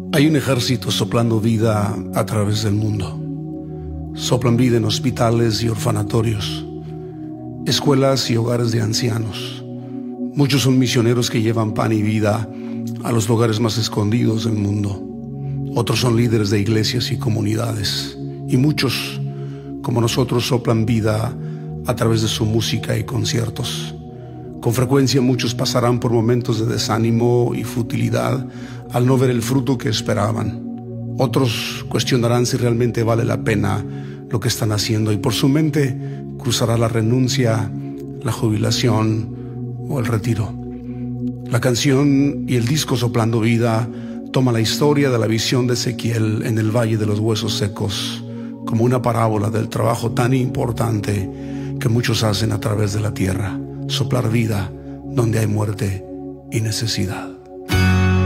Hay un ejército soplando vida a través del mundo. Soplan vida en hospitales y orfanatorios, escuelas y hogares de ancianos. Muchos son misioneros que llevan pan y vida a los lugares más escondidos del mundo. Otros son líderes de iglesias y comunidades. Y muchos, como nosotros, soplan vida a través de su música y conciertos. Con frecuencia muchos pasarán por momentos de desánimo y futilidad al no ver el fruto que esperaban. Otros cuestionarán si realmente vale la pena lo que están haciendo y por su mente cruzará la renuncia, la jubilación o el retiro. La canción y el disco Soplando Vida toma la historia de la visión de Ezequiel en el Valle de los Huesos Secos como una parábola del trabajo tan importante que muchos hacen a través de la tierra: soplar vida donde hay muerte y necesidad.